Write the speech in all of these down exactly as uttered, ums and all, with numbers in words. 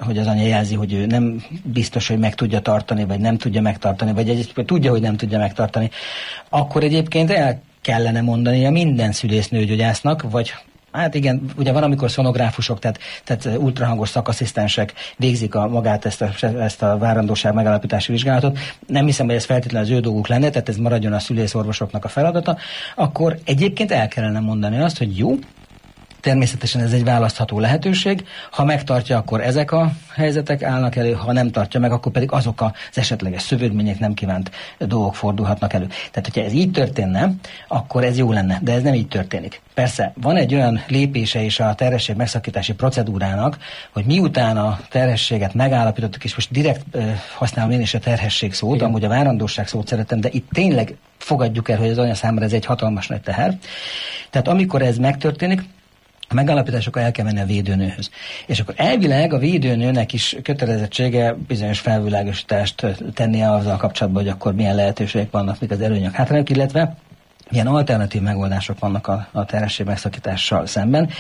hogy az anya jelzi, hogy ő nem biztos, hogy meg tudja tartani, vagy nem tudja megtartani, vagy egyébként tudja, hogy nem tudja megtartani, akkor egyébként el kellene mondania minden szülésznőgyógyásznak, vagy hát igen, ugye van, amikor szonográfusok, tehát, tehát ultrahangos szakasszisztensek végzik a, magát ezt a, ezt a várandóság megállapítási vizsgálatot. Nem hiszem, hogy ez feltétlenül az ő dolguk lenne, tehát ez maradjon a szülészorvosoknak a feladata. Akkor egyébként el kellene mondani azt, hogy jó, természetesen ez egy választható lehetőség. Ha megtartja, akkor ezek a helyzetek állnak elő, ha nem tartja meg, akkor pedig azok az esetleges szövődmények, nem kívánt dolgok fordulhatnak elő. Tehát, hogyha ez így történne, akkor ez jó lenne, de ez nem így történik. Persze, van egy olyan lépése is a terhesség megszakítási procedúrának, hogy miután a terhességet megállapítottuk, és most direkt uh, használom én is a terhesség szót, igen, amúgy a várandóság szót szeretem, de itt tényleg fogadjuk el, hogy az anya számára ez egy hatalmas nagy teher. Tehát amikor ez megtörténik, a megállapításokkal el kell menni a védőnőhöz. És akkor elvileg a védőnőnek is kötelezettsége bizonyos felvilágosítást tennie azzal kapcsolatban, hogy akkor milyen lehetőségek vannak, mik az előnyök, hátrányok, illetve milyen alternatív megoldások vannak a, a terhesség megszakítással szemben.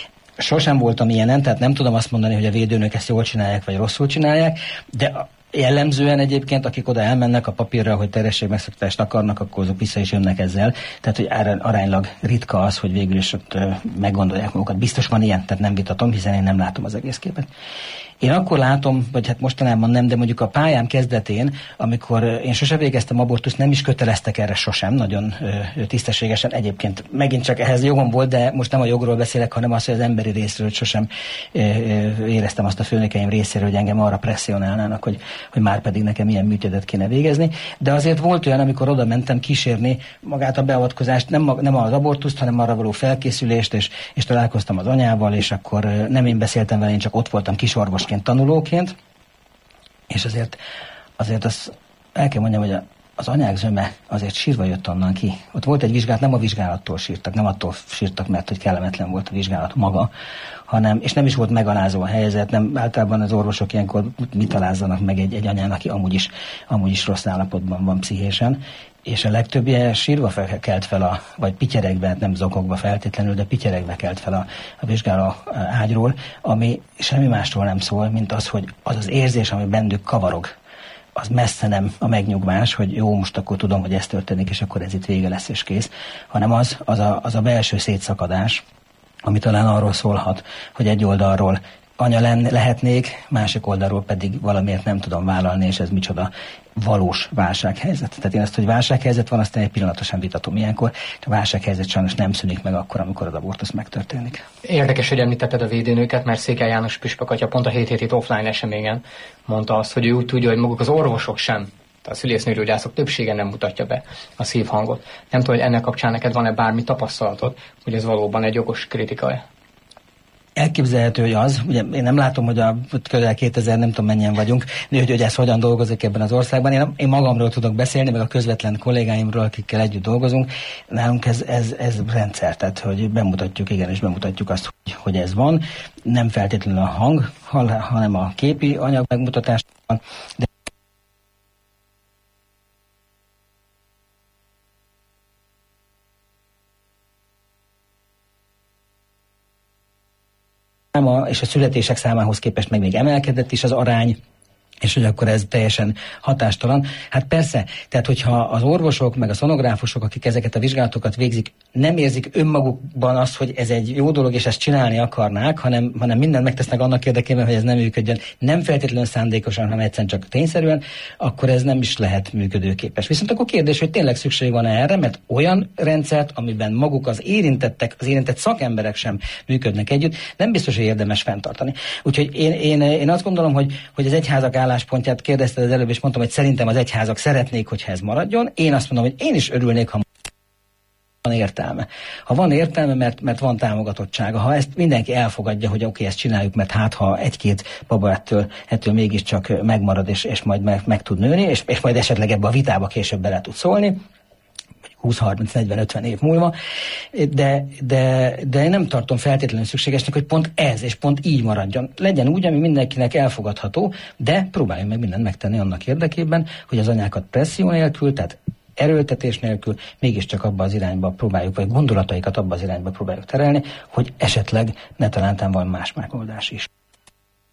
Sosem voltam ilyenen, tehát nem tudom azt mondani, hogy a védőnők ezt jól csinálják, vagy rosszul csinálják, de jellemzően egyébként, akik oda elmennek a papírra, hogy terhesség megszakítást akarnak, akkor azok vissza is jönnek ezzel. Tehát, hogy aránylag ritka az, hogy végül is ott meggondolják magukat. Biztos van ilyen, tehát nem vitatom, hiszen én nem látom az egész képet. Én akkor látom, vagy hát mostanában nem, de mondjuk a pályám kezdetén, amikor én sose végeztem abortuszt, nem is köteleztek erre sosem, nagyon ö, tisztességesen. Egyébként megint csak ehhez jogom volt, de most nem a jogról beszélek, hanem az, hogy az emberi részről, hogy sosem ö, ö, éreztem azt a főnökeim részéről, hogy engem arra presszionálnának, hogy, hogy már pedig nekem ilyen műtétet kéne végezni. De azért volt olyan, amikor oda mentem kísérni magát a beavatkozást, nem, nem az abortuszt, hanem arra való felkészülést, és, és találkoztam az anyával, és akkor nem én beszéltem vele, én csak ott voltam kisorvos tanulóként, és azért, azért azt el kell mondjam, hogy az anyák zöme azért sírva jött onnan ki. Ott volt egy vizsgálat, nem a vizsgálattól sírtak, nem attól sírtak, mert hogy kellemetlen volt a vizsgálat maga, hanem, és nem is volt megalázó a helyzet, nem általában az orvosok ilyenkor mit alázzanak meg egy, egy anyán, aki amúgy is, amúgy is rossz állapotban van pszichésen, és a legtöbbje sírva fel, kelt fel, a, vagy pityeregve, nem zokogva feltétlenül, de pityeregve kelt fel a, a vizsgáló ágyról, ami semmi másról nem szól, mint az, hogy az az érzés, ami bennük kavarog, az messze nem a megnyugvás, hogy jó, most akkor tudom, hogy ez történik, és akkor ez itt vége lesz, és kész, hanem az, az, a, az a belső szétszakadás, ami talán arról szólhat, hogy egy oldalról anya lenne, lehetnék, másik oldalról pedig valamiért nem tudom vállalni, és ez micsoda valós válsághelyzet. Tehát én azt, hogy válsághelyzet van, aztán egy pillanatosan vitatom ilyenkor, a válsághelyzet sajnos nem szűnik meg akkor, amikor az abortusz megtörténik. Érdekes, hogy említetted a védőnőket, mert Székely János püspök atya pont a hét hét hét offline eseményen mondta azt, hogy ő úgy tudja, hogy maguk az orvosok sem, tehát a szülésznőgyógyászok többsége nem mutatja be a szívhangot. Nem tudom, hogy ennek kapcsán neked van-e bármi tapasztalatod, hogy ez valóban egy jogos kritika-e? Elképzelhető, hogy az, ugye én nem látom, hogy a közel kétezer, nem tudom mennyien vagyunk, de hogy, hogy ez hogyan dolgozik ebben az országban. Én, én magamról tudok beszélni, meg a közvetlen kollégáimról, akikkel együtt dolgozunk. Nálunk ez, ez, ez rendszer, tehát hogy bemutatjuk, igen, és bemutatjuk azt, hogy, hogy ez van. Nem feltétlenül a hang, hanem a képi anyag megmutatás. De és a születések számához képest meg még emelkedett is az arány, és hogy akkor ez teljesen hatástalan. Hát persze, tehát hogyha az orvosok, meg a szonográfusok, akik ezeket a vizsgálatokat végzik, nem érzik önmagukban azt, hogy ez egy jó dolog, és ezt csinálni akarnák, hanem, hanem mindent megtesznek annak érdekében, hogy ez nem működjön, nem feltétlenül szándékosan, hanem egyszerűen csak tényszerűen, akkor ez nem is lehet működőképes. Viszont akkor kérdés, hogy tényleg szükség van erre, mert olyan rendszert, amiben maguk az érintettek, az érintett szakemberek sem működnek együtt, nem biztos, hogy érdemes fenntartani. Úgyhogy én, én, én azt gondolom, hogy, hogy az egyházak álláspontját kérdezted az előbb, és mondtam, hogy szerintem az egyházak szeretnék, hogyha ez maradjon. Én azt mondom, hogy én is örülnék, ha van értelme. Ha van értelme, mert, mert van támogatottsága. Ha ezt mindenki elfogadja, hogy oké, okay, ezt csináljuk, mert hát ha egy-két baba ettől, ettől mégiscsak megmarad, és, és majd meg, meg tud nőni, és, és majd esetleg ebbe a vitába később bele tud szólni, húsz, harminc, negyven, ötven év múlva, de, de, de én nem tartom feltétlenül szükségesnek, hogy pont ez, és pont így maradjon. Legyen úgy, ami mindenkinek elfogadható, de próbáljunk meg mindent megtenni annak érdekében, hogy az anyákat presszió nélkül, tehát erőltetés nélkül mégiscsak abba az irányba próbáljuk, vagy gondolataikat abba az irányba próbáljuk terelni, hogy esetleg ne talántán van más megoldás is.